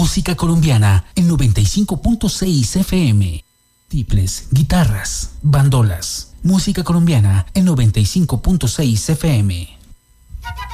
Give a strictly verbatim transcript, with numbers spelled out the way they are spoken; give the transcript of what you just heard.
Música colombiana en noventa y cinco punto seis F M. Tiples, guitarras, bandolas. Música colombiana en noventa y cinco punto seis F M.